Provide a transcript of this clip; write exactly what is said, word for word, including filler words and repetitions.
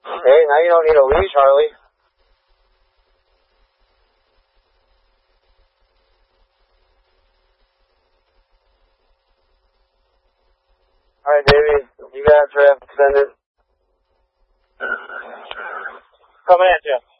Okay, now you don't need a lead, Charlie. Alright, Davey, you got a trip, send it. Coming at you.